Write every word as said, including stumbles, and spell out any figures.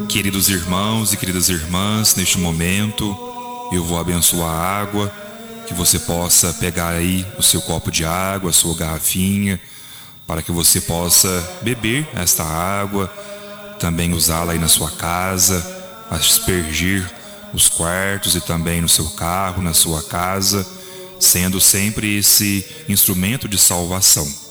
Queridos irmãos e queridas irmãs, neste momento eu vou abençoar a água, que você possa pegar aí o seu copo de água, a sua garrafinha, para que você possa beber esta água, também usá-la aí na sua casa, aspergir nos quartos e também no seu carro, na sua casa, sendo sempre esse instrumento de salvação.